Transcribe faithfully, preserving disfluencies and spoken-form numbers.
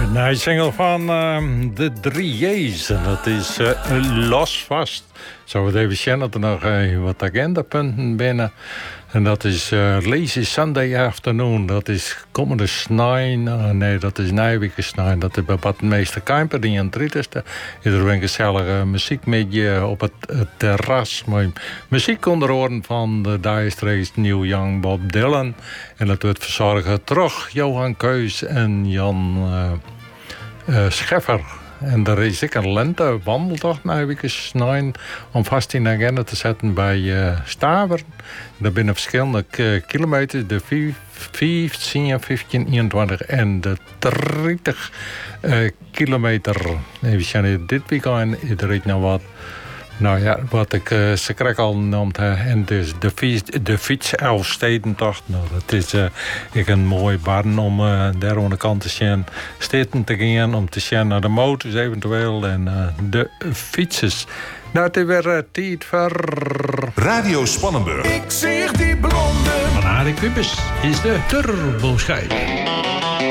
Een single van uh, de drie J's. En dat is uh, Los Vast. Zo we het even zien dat er nog uh, wat agendapunten binnen. En dat is uh, Lazy Sunday Afternoon. Dat is komende snijn. Uh, nee, dat is Nijweke snijn. Dat is bij Bad Meester Kuiper die aan het drietste. Er is een gezellige muziek met je op het, het terras. Met muziek onder oren van de Dire Straits, Neil Young, Bob Dylan. En dat wordt verzorgen terug Johan Keus en Jan uh, uh, Scheffer. En er is ook een lente wandeltocht naar weekens negen om vast in de agenda te zetten bij uh, Staveren. Daar binnen verschillende uh, kilometers, de vijftien, vijftien, eenentwintig en de dertig uh, kilometer. Even zien, dit weekend is er nog wat. Nou ja, wat ik uh, ze krijg al genoemd. Uh, en dus de fiets, de fiets Elfstedentocht. Nou, dat is uh, ik een mooi barn om uh, daar aan de kant te zien. Steden te gaan, om te zien naar de motors eventueel. En uh, de fietsers. Nou, het is weer uh, tijd voor... Radio Spannenburg. Ik zeg die blonde. Van Arie Kuipers is de turboschijf.